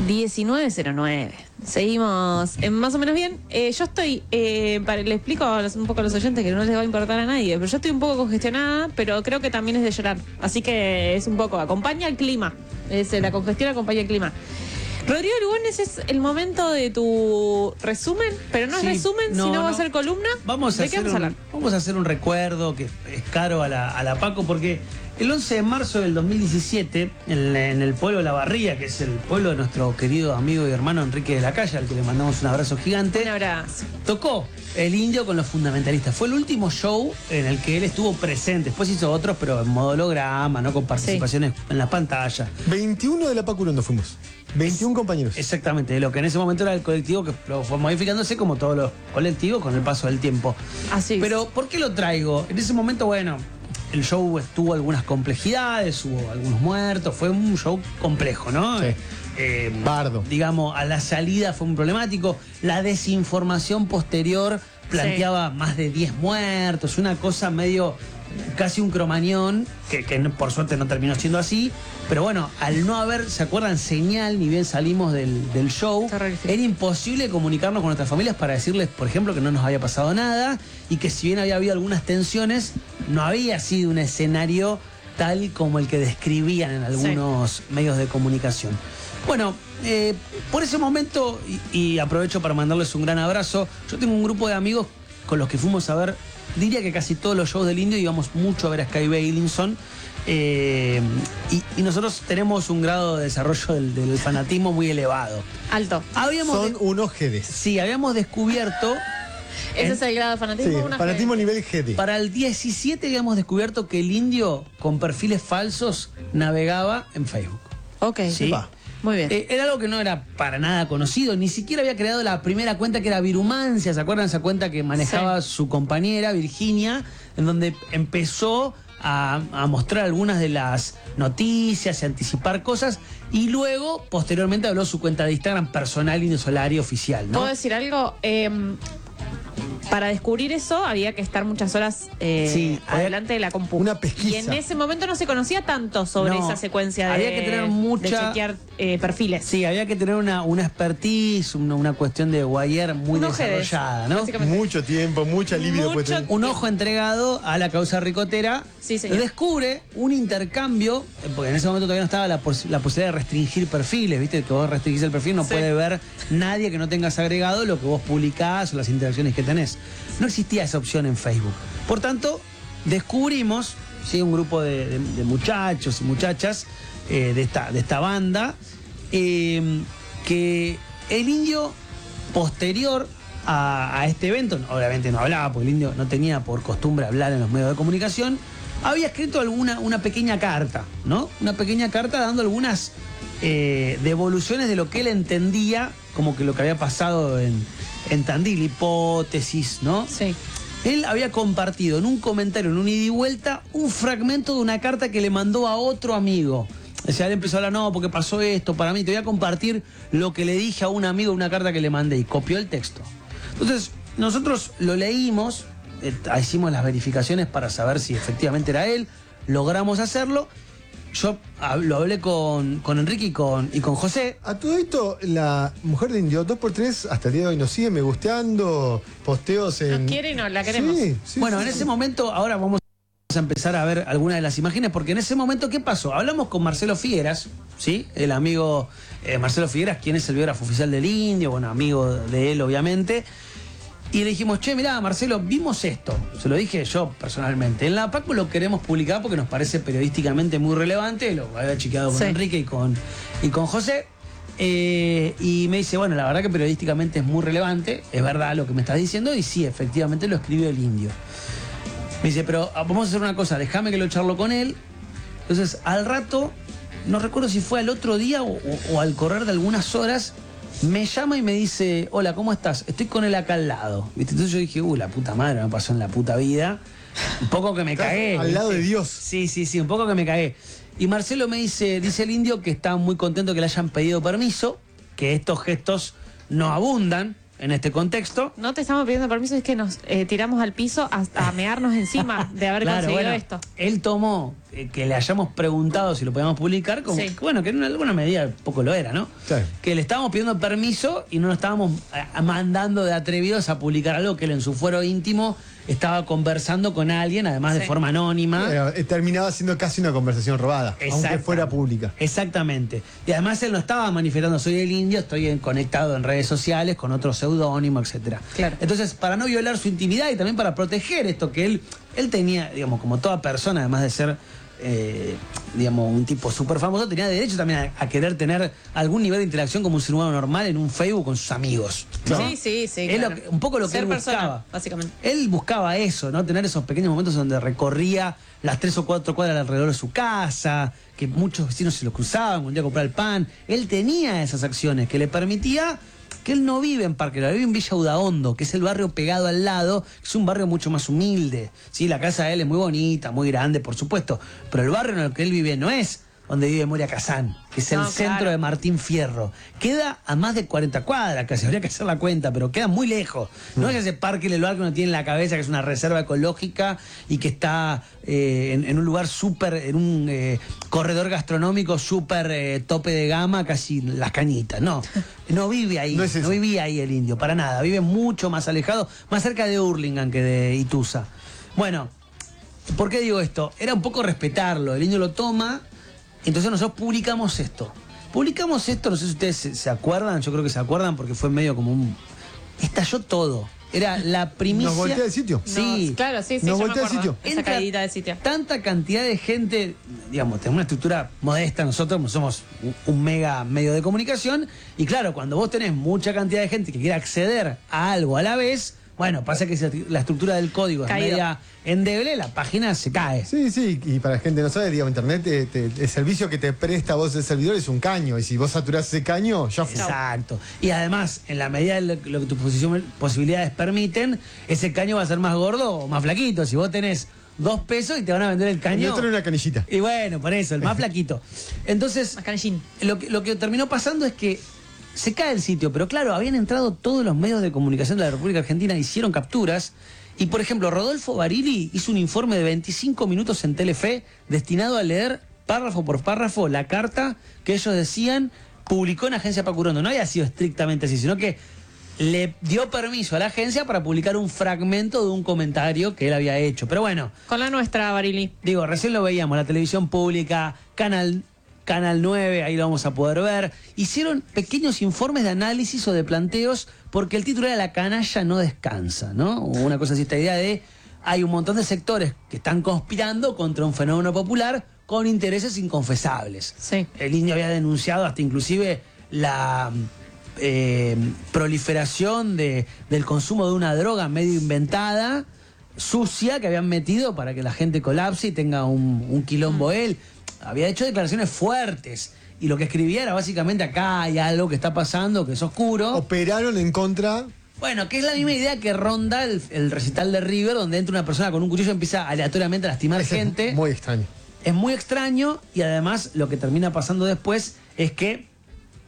19:09. Seguimos más o menos bien. Yo estoy, le explico un poco a los oyentes que no les va a importar a nadie, pero yo estoy un poco congestionada, pero creo que también es de llorar. Así que es un poco, acompaña el clima. La congestión acompaña el clima. Rodrigo Lugones, es el momento de tu resumen, pero no es resumen, sino va a ser columna. ¿De qué vamos a hablar? Vamos a hacer un recuerdo que es caro a la Paco, porque el 11 de marzo del 2017, en el pueblo La Barría, que es el pueblo de nuestro querido amigo y hermano Enrique de la Calle, al que le mandamos un abrazo gigante. Un abrazo. Tocó el Indio con los Fundamentalistas. Fue el último show en el que él estuvo presente. Después hizo otros, pero en modo holograma, ¿no? Con participaciones en la pantalla. 21 de la Paco Urondo fuimos. 21 compañeros. Exactamente, de lo que en ese momento era el colectivo, que lo fue modificándose como todos los colectivos con el paso del tiempo. Así es. Pero, ¿por qué lo traigo? En ese momento, bueno, el show tuvo algunas complejidades, hubo algunos muertos, fue un show complejo, ¿no? Sí. Bardo. Digamos, a la salida fue muy problemático. La desinformación posterior planteaba más de 10 muertos, una cosa medio, casi un cromañón, que por suerte no terminó siendo así. Pero bueno, al no haber, ¿se acuerdan? Señal, ni bien salimos del show, era imposible comunicarnos con nuestras familias para decirles, por ejemplo, que no nos había pasado nada y que si bien había habido algunas tensiones, no había sido un escenario tal como el que describían en algunos medios de comunicación. Bueno, por ese momento, y aprovecho para mandarles un gran abrazo, yo tengo un grupo de amigos con los que fuimos a ver, diría que casi todos los shows del Indio, íbamos mucho a ver a Sky Bailinson. Y nosotros tenemos un grado de desarrollo del fanatismo muy elevado. Alto. Son unos GD. Sí, habíamos descubierto... ¿Ese es el grado de fanatismo? Sí, fanatismo nivel GD. Para el 17 habíamos descubierto que el Indio, con perfiles falsos, navegaba en Facebook. Ok. ¿Sí? Muy bien. Era algo que no era para nada conocido, ni siquiera había creado la primera cuenta, que era Virumancia. ¿Se acuerdan esa cuenta que manejaba su compañera, Virginia? En donde empezó a mostrar algunas de las noticias y anticipar cosas, y luego, posteriormente, habló su cuenta de Instagram personal, Indio Solari oficial, ¿no? ¿Puedo decir algo? Para descubrir eso había que estar muchas horas adelante de la compu. Una pesquisa. Y en ese momento no se conocía tanto sobre esa secuencia había que tener de chequear perfiles. Sí, había que tener una expertise, una cuestión de wire muy desarrollada, ¿no? Mucho tiempo, mucha libido. Un ojo entregado a la causa ricotera. Sí, señor. Descubre un intercambio, porque en ese momento todavía no estaba la posibilidad de restringir perfiles, ¿viste? Que vos restringís el perfil, no puede ver nadie que no tengas agregado lo que vos publicás o las interacciones que tenés. No existía esa opción en Facebook. Por tanto, descubrimos, ¿sí?, un grupo de muchachos y muchachas de esta banda, que el Indio, posterior a este evento, obviamente no hablaba, porque el Indio no tenía por costumbre hablar en los medios de comunicación, había escrito una pequeña carta, ¿no? Una pequeña carta dando algunas devoluciones de lo que él entendía como que lo que había pasado en Tandil, hipótesis, ¿no? Sí. Él había compartido en un comentario, en un ida y vuelta, un fragmento de una carta que le mandó a otro amigo. O sea, él empezó a hablar, no, porque pasó esto, para mí, te voy a compartir lo que le dije a un amigo en una carta que le mandé, y copió el texto. Entonces, nosotros lo leímos, hicimos las verificaciones para saber si efectivamente era él, logramos hacerlo. Yo lo hablé con Enrique y con José. A todo esto, la mujer de Indio 2x3 hasta el día de hoy nos sigue me gusteando, posteos en... Nos quiere y no la queremos. Sí, bueno, en ese momento, ahora vamos a empezar a ver algunas de las imágenes, porque en ese momento, ¿qué pasó? Hablamos con Marcelo Figueras, ¿sí? El amigo Marcelo Figueras, quien es el biógrafo oficial del Indio, bueno, amigo de él, obviamente. Y le dijimos, che, mirá, Marcelo, vimos esto. Se lo dije yo personalmente. En la Paco lo queremos publicar porque nos parece periodísticamente muy relevante. Lo había chequeado con Enrique y con José. Y me dice, bueno, la verdad que periodísticamente es muy relevante. Es verdad lo que me estás diciendo. Y sí, efectivamente lo escribió el Indio. Me dice, pero vamos a hacer una cosa, déjame que lo charlo con él. Entonces, al rato, no recuerdo si fue al otro día o al correr de algunas horas, me llama y me dice, hola, ¿cómo estás? Estoy con él acá al lado. ¿Viste? Entonces yo dije, la puta madre, me pasó en la puta vida. Un poco que me cagué. Al lado de Dios. Sí, un poco que me cagué. Y Marcelo me dice el Indio que está muy contento que le hayan pedido permiso, que estos gestos no abundan en este contexto. No te estamos pidiendo permiso, es que nos tiramos al piso a mearnos encima de haber Claro, conseguido bueno, esto. Él tomó que le hayamos preguntado si lo podíamos publicar, como Sí. que, bueno, que en alguna medida poco lo era, ¿no? Sí. Que le estábamos pidiendo permiso y no nos estábamos mandando de atrevidos a publicar algo que él en su fuero íntimo estaba conversando con alguien, además de Sí. forma anónima. Terminaba siendo casi una conversación robada, aunque Exactamente. fuera pública. Exactamente. Y además él no estaba manifestando, soy el indio, estoy conectado en redes sociales con otro seudónimo, etcétera. Claro. Entonces, para no violar su intimidad y también para proteger esto que él tenía, digamos, como toda persona, además de ser, digamos, un tipo súper famoso, tenía derecho también a querer tener algún nivel de interacción como un ser humano normal en un Facebook con sus amigos, ¿no? Sí. Es Claro. un poco lo que Ser él persona, buscaba. básicamente. Él buscaba eso, ¿no? Tener esos pequeños momentos donde recorría las 3 o 4 cuadras alrededor de su casa, que muchos vecinos se lo cruzaban, un día a comprar el pan. Él tenía esas acciones que le permitía que él no vive en Parque, vive en Villa Udaondo, que es el barrio pegado al lado, que es un barrio mucho más humilde. Sí, la casa de él es muy bonita, muy grande, por supuesto, pero el barrio en el que él vive no es donde vive Moria Kazán, que es el No, centro claro. de Martín Fierro. Queda a más de 40 cuadras casi, habría que hacer la cuenta, pero queda muy lejos. No es ese parque del lugar que uno tiene en la cabeza, que es una reserva ecológica y que está en un lugar súper, en un corredor gastronómico súper tope de gama, casi Las Cañitas. No, no vive ahí, No es eso. no vivía ahí el indio, para nada. Vive mucho más alejado, más cerca de Hurlingham que de Ituza. Bueno, ¿por qué digo esto? Era un poco respetarlo, el indio lo toma. Entonces nosotros publicamos esto. Publicamos esto, no sé si ustedes se acuerdan, yo creo que se acuerdan porque fue medio como un... Estalló todo. Era la primicia... Nos voltea el sitio. Sí. Claro, sí, Nos yo me voltea el acuerdo. sitio. Esa Entra caída de sitio. Tanta cantidad de gente, digamos, tenemos una estructura modesta nosotros, somos un mega medio de comunicación, y claro, cuando vos tenés mucha cantidad de gente que quiere acceder a algo a la vez, bueno, pasa que si la estructura del código es Caído. media endeble, la página se cae. Sí, y para la gente que no sabe, digamos, Internet, el servicio que te presta a vos el servidor es un caño, y si vos saturás ese caño, ya fue. Exacto. Y además, en la medida de lo que tus posibilidades permiten, ese caño va a ser más gordo o más flaquito. Si vos tenés 2 pesos y te van a vender el Y caño. otro en una canillita. Y bueno, por eso, el más flaquito. Entonces, Más canillín. lo que terminó pasando es que se cae el sitio, pero claro, habían entrado todos los medios de comunicación de la República Argentina, hicieron capturas. Y por ejemplo, Rodolfo Barili hizo un informe de 25 minutos en Telefe destinado a leer párrafo por párrafo la carta que ellos decían publicó en Agencia Pacurondo. No había sido estrictamente así, sino que le dio permiso a la agencia para publicar un fragmento de un comentario que él había hecho. Pero bueno, Con la nuestra, Barili. digo, recién lo veíamos, la televisión pública, Canal 9, ahí lo vamos a poder ver. Hicieron pequeños informes de análisis o de planteos porque el título era La canalla no descansa, ¿no? O una cosa así, esta idea de hay un montón de sectores que están conspirando contra un fenómeno popular con intereses inconfesables. Sí. El indio había denunciado hasta inclusive la proliferación del consumo de una droga medio inventada, sucia, que habían metido para que la gente colapse y tenga un quilombo él. Había hecho declaraciones fuertes y lo que escribía era básicamente acá hay algo que está pasando, que es oscuro. Operaron en contra. Bueno, que es la misma idea que ronda el recital de River, donde entra una persona con un cuchillo y empieza aleatoriamente a lastimar gente. Muy extraño. Es muy extraño y además lo que termina pasando después es que